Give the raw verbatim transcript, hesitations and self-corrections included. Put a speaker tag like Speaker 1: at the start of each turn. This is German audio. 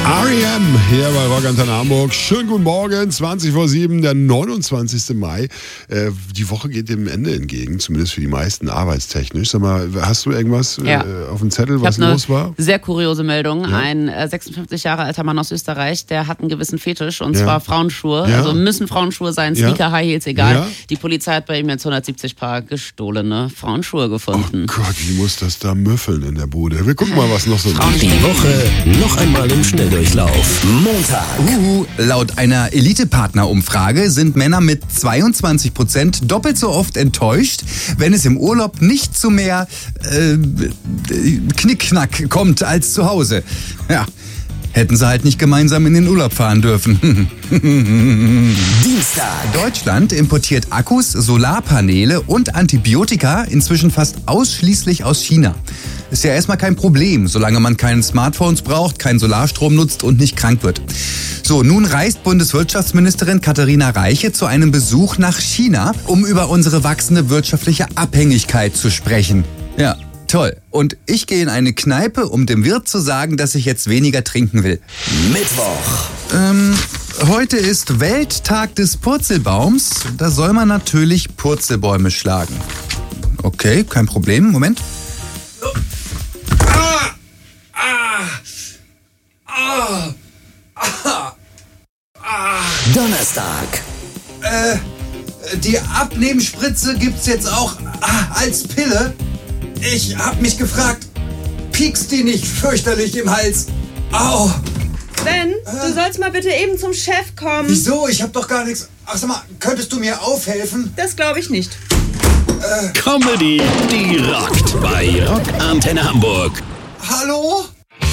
Speaker 1: R E M hier bei Rock Antenne Hamburg. Schönen guten Morgen, zwanzig vor sieben, der neunundzwanzigsten Mai. Äh, die Woche geht dem Ende entgegen, zumindest für die meisten arbeitstechnisch. Sag mal, hast du irgendwas
Speaker 2: ja.
Speaker 1: äh, auf dem Zettel, was
Speaker 2: ich
Speaker 1: los war?
Speaker 2: Sehr kuriose Meldung.
Speaker 1: Ja?
Speaker 2: Ein äh, sechsundfünfzig Jahre alter Mann aus Österreich, der hat einen gewissen Fetisch, und
Speaker 1: ja.
Speaker 2: zwar Frauenschuhe.
Speaker 1: Ja?
Speaker 2: Also müssen Frauenschuhe sein, Sneaker,
Speaker 1: ja?
Speaker 2: High Heels, egal.
Speaker 1: Ja?
Speaker 2: Die Polizei hat bei ihm jetzt hundertsiebzig Paar gestohlene Frauenschuhe gefunden.
Speaker 1: Oh Gott, wie muss das da müffeln in der Bude? Wir gucken mal, was noch so
Speaker 3: ist. Die Woche noch einmal im Schnelldurchlauf. Montag.
Speaker 4: Uh, laut einer Elite-Partner-Umfrage sind Männer mit zweiundzwanzig Prozent doppelt so oft enttäuscht, wenn es im Urlaub nicht zu mehr äh, Knickknack kommt als zu Hause. Ja, hätten sie halt nicht gemeinsam in den Urlaub fahren dürfen.
Speaker 3: Dienstag.
Speaker 4: Deutschland importiert Akkus, Solarpaneele und Antibiotika inzwischen fast ausschließlich aus China. Ist ja erstmal kein Problem, solange man keine Smartphones braucht, keinen Solarstrom nutzt und nicht krank wird. So, nun reist Bundeswirtschaftsministerin Katharina Reiche zu einem Besuch nach China, um über unsere wachsende wirtschaftliche Abhängigkeit zu sprechen. Ja, toll. Und ich gehe in eine Kneipe, um dem Wirt zu sagen, dass ich jetzt weniger trinken will.
Speaker 3: Mittwoch.
Speaker 4: Ähm, heute ist Welttag des Purzelbaums. Da soll man natürlich Purzelbäume schlagen. Okay, kein Problem. Moment.
Speaker 3: Donnerstag.
Speaker 4: Äh, die Abnehmspritze gibt's jetzt auch ah, als Pille. Ich hab mich gefragt, piekst die nicht fürchterlich im Hals? Au!
Speaker 5: Sven, äh? du sollst mal bitte eben zum Chef kommen.
Speaker 4: Wieso? Ich hab doch gar nichts. Ach, sag mal, könntest du mir aufhelfen?
Speaker 5: Das glaube ich nicht.
Speaker 3: Äh. Comedy, die rockt bei Rock Antenne Hamburg.
Speaker 4: Hallo?